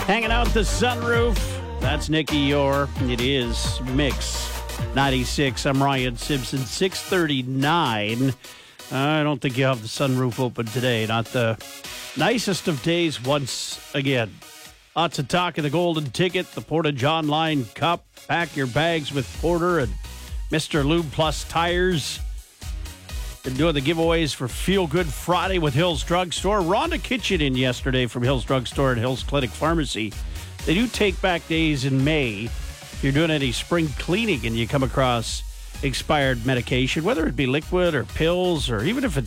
Hanging out the sunroof. That's Nicky Yore. It is Mix 96. I'm Ryan Simpson. 6:39. I don't think you have the sunroof open today. Not the nicest of days once again. Lots of talk of the Golden Ticket, the Porta-John Line Cup. Pack your bags with Porter and Mr. Lube Plus Tires. Been doing the giveaways for Feel Good Friday with Hills Drug Store. Rhonda Kitchen in yesterday from Hills Drug Store and Hills Clinic Pharmacy. They do take back days in May. If you're doing any spring cleaning and you come across expired medication, whether it be liquid or pills or even if it's